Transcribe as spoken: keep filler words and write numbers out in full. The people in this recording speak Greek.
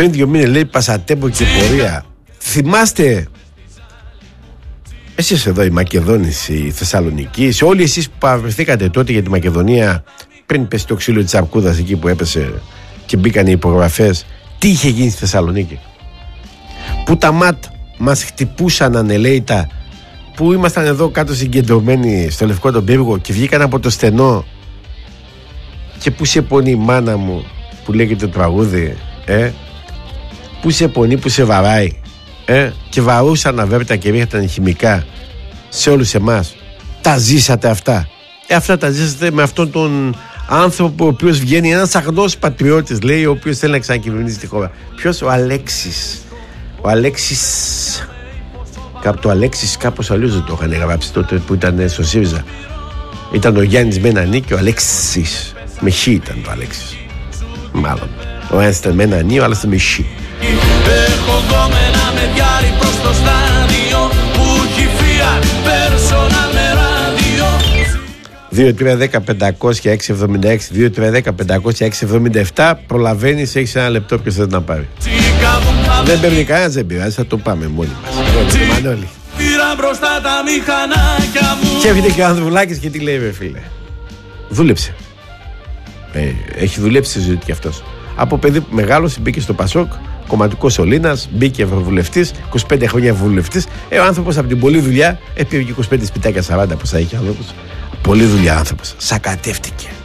πριν δύο μήνες λέει πασατέμπο και πορεία. Θυμάστε, εσείς εδώ οι Μακεδόνες, οι Θεσσαλονικοί, όλοι εσείς που παραβρεθήκατε τότε για τη Μακεδονία, πριν πέσει το ξύλο της αρκούδας εκεί που έπεσε και μπήκαν οι υπογραφές, τι είχε γίνει στη Θεσσαλονίκη? Που τα ΜΑΤ μας χτυπούσαν ανελαίητα, που ήμασταν εδώ κάτω συγκεντρωμένοι στο Λευκό τον Πύργο και βγήκαν από το στενό, και που σε πονεί η μάνα μου που λέγεται το τραγούδι, ε? Που σε πονεί, που σε βαράει, ε? Και βαρούσαν αβέρτα και ρίχναν χημικά σε όλους εμάς. Τα ζήσατε αυτά. Ε, αυτά τα ζήσατε με αυτόν τον άνθρωπο ο οποίος βγαίνει, ένας αγνός πατριώτης, λέει, ο οποίος θέλει να ξανακυβερνήσει τη χώρα. Ποιος? Ο Αλέξης. Ο Αλέξης. Κάπου το Αλέξης κάπως αλλιώς δεν το είχαν γράψει τότε που ήταν στο ΣΥΡΙΖΑ. Ήταν ο Γιάννης με ένα νι και ο Αλέξης. Με χ ήταν το Αλέξης. Μάλλον. Ο ένας ήταν με ένα νι, ο άλλος ήταν με χ. Έχω γκόμενα με διάρρη προς το στάδιο που έχει Fiat Personal με ράδιο. δύο τρία ένα μηδέν πεντακόσια έξι εβδομήντα έξι, δύο τρία ένα μηδέν πεντακόσια έξι εβδομήντα επτά. Προλαβαίνεις, έχεις ένα λεπτό, ποιος θες να πάρει. Δεν παίρνει κανένας, δεν πειράζει, θα το πάμε μόνοι μας. Μανώλη. Και έρχεται και ο Ανδρουλάκης και τι λέει, ρε φίλε? Δούλεψε. Ε, έχει δουλέψει στη ζωή του κι αυτός. Από παιδί που μεγάλωσε, μπήκε στο Πασόκ, κομματικός σωλήνας, μπήκε ευρωβουλευτής, είκοσι πέντε χρόνια ευρωβουλευτής. Ε, ο άνθρωπος από την πολλή δουλειά, έπαιρνε και είκοσι πέντε σπιτάκια, σαράντα πόσα είχε άνθρωπος. Πολλή δουλειά άνθρωπος. Σακατεύτηκε.